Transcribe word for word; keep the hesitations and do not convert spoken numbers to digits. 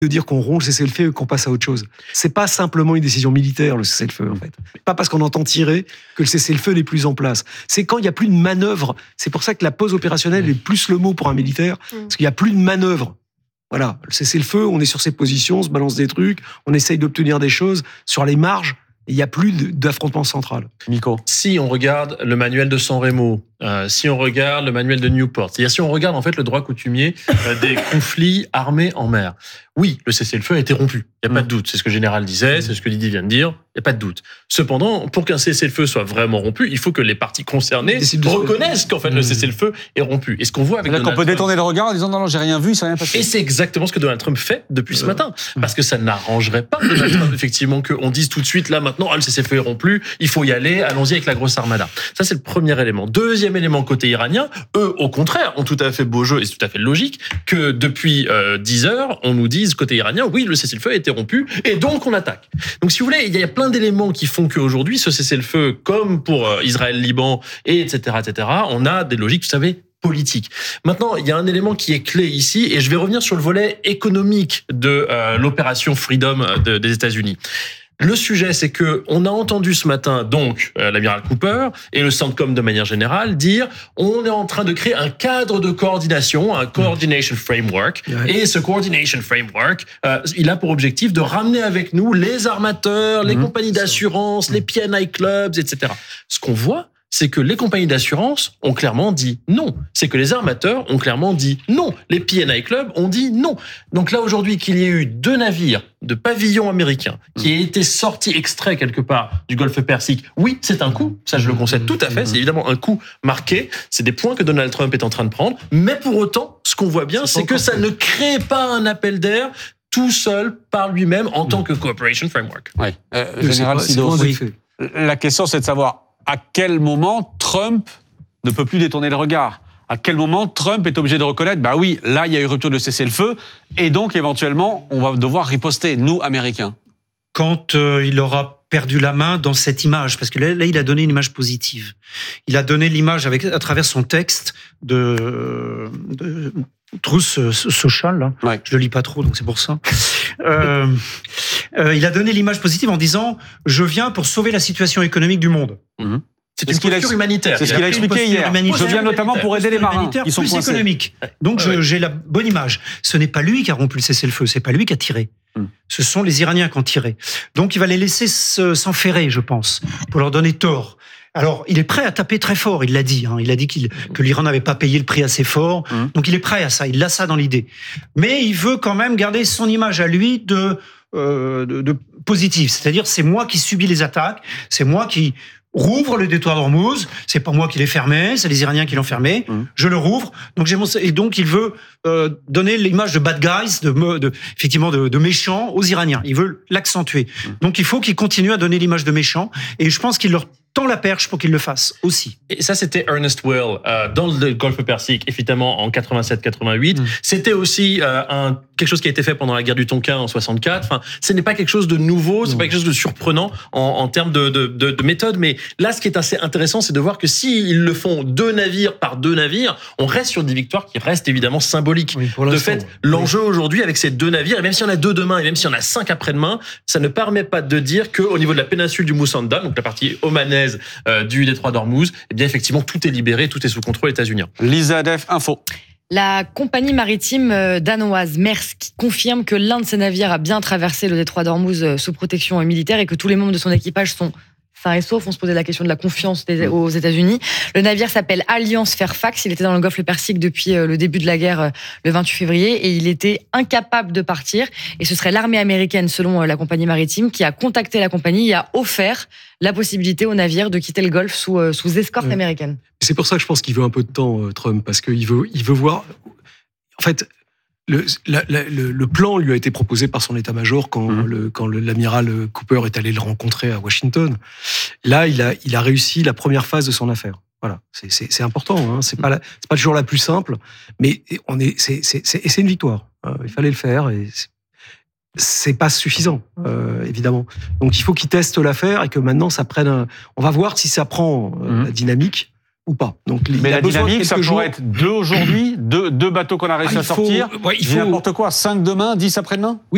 de dire qu'on rompt le cessez-le-feu et qu'on passe à autre chose. C'est pas simplement une décision militaire, le cessez-le-feu, en fait. Pas parce qu'on entend tirer que le cessez-le-feu n'est plus en place. C'est quand il n'y a plus de manœuvre. C'est pour ça que la pause opérationnelle est plus le mot pour un militaire, parce qu'il n'y a plus de manœuvre. Voilà, le cessez-le-feu, on est sur ses positions, on se balance des trucs, on essaye d'obtenir des choses sur les marges, et il n'y a plus d'affrontement central. Nico. Si on regarde le manuel de San Remo, euh, si on regarde le manuel de Newport, c'est-à-dire si on regarde en fait le droit coutumier euh, des conflits armés en mer, oui, le cessez-le-feu a été rompu. Il n'y a pas de doute. C'est ce que le général disait, c'est ce que Didier vient de dire. Il n'y a pas de doute. Cependant, pour qu'un cessez-le-feu soit vraiment rompu, il faut que les parties concernées reconnaissent qu'en fait le cessez-le-feu est rompu. Et ce qu'on voit avec Donald Trump, on peut Trump, détourner le regard en disant non, non, j'ai rien vu, ça n'a rien passé. et c'est exactement ce que Donald Trump fait depuis ce matin. Parce que ça n'arrangerait pas Donald Trump, effectivement, qu'on dise tout de suite, là, maintenant, ah, le cessez-le-feu est rompu, il faut y aller, allons-y avec la grosse armada. Ça, c'est le premier élément. Deuxième élément, côté iranien, eux, au contraire, ont tout à fait beau jeu, et c'est tout à fait logique, que depuis euh, dix heures, on nous dise, côté iranien, oui, le cessez-le-feu a été rompu, et donc on attaque. Donc, si vous voulez, il y a plein d'éléments qui font qu'aujourd'hui, ce cessez-le-feu, comme pour euh, Israël-Liban, et etc., et cetera, on a des logiques, vous savez, politique. Maintenant, il y a un élément qui est clé ici, et je vais revenir sur le volet économique de euh, l'opération Freedom de, des États-Unis. Le sujet, c'est que on a entendu ce matin donc euh, l'amiral Cooper et le CENTCOM de manière générale dire on est en train de créer un cadre de coordination, un coordination framework, ouais. Et ce coordination framework, euh, il a pour objectif de ramener avec nous les armateurs, les mmh. compagnies d'assurance, mmh. les P N I clubs, et cetera. Ce qu'on voit, c'est que les compagnies d'assurance ont clairement dit non. C'est que les armateurs ont clairement dit non. Les P N I clubs ont dit non. Donc là, aujourd'hui, qu'il y ait eu deux navires de pavillon américain qui aient été sortis, extraits quelque part du golfe Persique, oui, c'est un coup. Ça, je le concède tout à fait. C'est évidemment un coup marqué. C'est des points que Donald Trump est en train de prendre. Mais pour autant, ce qu'on voit bien, c'est, c'est que ça ne crée pas un appel d'air tout seul par lui-même en tant que cooperation framework. Oui. Euh, Général Sido, oui. La question, c'est de savoir à quel moment Trump ne peut plus détourner le regard. À quel moment Trump est obligé de reconnaître, bah oui, là, il y a eu rupture de cessez-le-feu, et donc, éventuellement, on va devoir riposter, nous, Américains. Quand euh, il aura perdu la main dans cette image, parce que là, là, il a donné une image positive. Il a donné l'image avec, à travers son texte de, de Truth Social, là. Ouais. Je le lis pas trop, donc c'est pour ça. euh, euh, il a donné l'image positive en disant « Je viens pour sauver la situation économique du monde mmh. ». C'est une posture a, humanitaire. C'est ce qu'il a expliqué hier. Je viens notamment pour aider les marins qui sont plus coincés. Économique. Donc ouais, je, ouais. j'ai la bonne image. Ce n'est pas lui qui a rompu le cessez-le-feu, c'est pas lui qui a tiré. Hum. Ce sont les Iraniens qui ont tiré. Donc il va les laisser s'enferrer, je pense, pour leur donner tort. Alors, il est prêt à taper très fort, il l'a dit. Hein. Il a dit qu'il, que l'Iran n'avait pas payé le prix assez fort. Mmh. Donc, il est prêt à ça, il a ça dans l'idée. Mais il veut quand même garder son image à lui de, euh, de, de positive. C'est-à-dire, c'est moi qui subis les attaques, c'est moi qui rouvre le détroit d'Ormuz, c'est pas moi qui l'ai fermé, c'est les Iraniens qui l'ont fermé, mmh. je le rouvre. Donc, j'ai mon... Et donc, il veut euh, donner l'image de bad guys, de, de, effectivement de, de méchants aux Iraniens. Il veut l'accentuer. Mmh. Donc, il faut qu'il continue à donner l'image de méchants. Et je pense qu'il leur tend la perche pour qu'il le fasse aussi. Et ça, c'était Ernest Will euh, dans le golfe Persique, évidemment en quatre-vingt-sept quatre-vingt-huit. Mmh. C'était aussi euh, un, quelque chose qui a été fait pendant la guerre du Tonkin en soixante-quatre. Enfin, ce n'est pas quelque chose de nouveau, c'est mmh. pas quelque chose de surprenant en, en termes de, de, de, de méthode. Mais là, ce qui est assez intéressant, c'est de voir que s'ils le font deux navires par deux navires, on reste sur des victoires qui restent évidemment symboliques. Oui, de fait, l'enjeu oui. aujourd'hui avec ces deux navires, et même s'il y en a deux demain, et même s'il y en a cinq après-demain, ça ne permet pas de dire qu'au niveau de la péninsule du Moussanda, donc la partie omanaise Euh, du détroit d'Ormuz, eh bien effectivement tout est libéré, tout est sous contrôle états-unien. Lisa Def, info. La compagnie maritime danoise Maersk confirme que l'un de ses navires a bien traversé le détroit d'Ormuz sous protection militaire et que tous les membres de son équipage sont sains et saufs. On se posait la question de la confiance des, aux États-Unis. Le navire s'appelle Alliance Fairfax. Il était dans le golfe Persique depuis le début de la guerre le vingt-huit février et il était incapable de partir. Et ce serait l'armée américaine, selon la compagnie maritime, qui a contacté la compagnie et a offert la possibilité au navire de quitter le golfe sous, sous escorte mmh. américaine. C'est pour ça que je pense qu'il veut un peu de temps, Trump, parce qu'il veut, il veut voir... En fait... Le, la, la, le, le plan lui a été proposé par son état-major quand, mmh. le, quand le, l'amiral Cooper est allé le rencontrer à Washington. Là, il a, il a réussi la première phase de son affaire. Voilà, c'est, c'est, c'est important. Hein. C'est pas, la, c'est pas toujours la plus simple, mais on est, c'est, c'est, c'est, c'est une victoire. Euh, il fallait le faire et c'est, c'est pas suffisant, euh, évidemment. Donc, il faut qu'il teste l'affaire et que maintenant, ça prenne. Un... On va voir si ça prend euh, mmh. la dynamique. Ou pas. Donc, mais la dynamique, ça pourrait être deux aujourd'hui, deux, deux bateaux qu'on a réussi ah, à sortir, faut, ouais, il faut... n'importe quoi, cinq demain, dix après-demain. Oui.